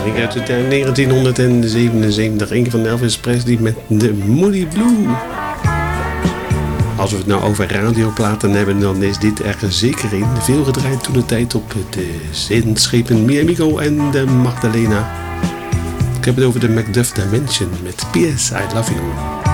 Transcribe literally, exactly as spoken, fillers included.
verzameling uit het jaar negentienhonderdzevenenzeventig. Een van Elvis Presley met de Moody Blue. Als we het nou over radioplaten hebben, dan is dit er zeker in. Veel gedraaid toen de tijd op de zinschepen Miamigo en de Magdalena. Ik heb het over de Macduff Dimension met P S I Love You.